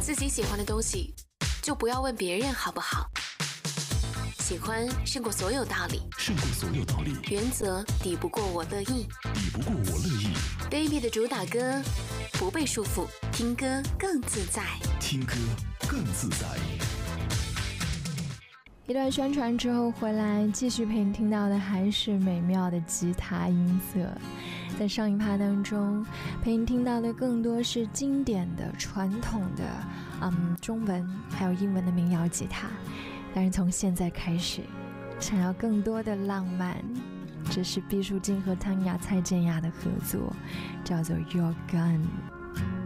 自己喜欢的东西，就不要问别人好不好。喜欢胜过所有道理， 胜过所有道理。 原则抵不过我乐意， 抵不过我乐意。 Baby 的主打歌，不被束缚，听歌更自在， 听歌更自在。 一段宣传之后回来，继续陪你听到的还是美妙的吉他音色。在上一趴当中，陪你听到的更多是经典的、传统的，中文还有英文的民谣吉他。但是从现在开始，想要更多的浪漫，这是毕书尽和汤雅、蔡健雅的合作，叫做 Your Gun。